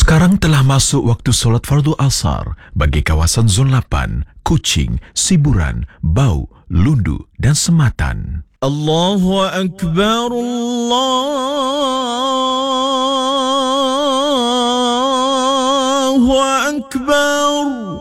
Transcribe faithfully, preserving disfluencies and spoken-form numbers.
Sekarang telah masuk waktu solat fardu asar bagi kawasan Zon lapan, Kuching, Siburan, Bau, Lundu dan Sematan. Allahu Akbar, Allahu Akbar.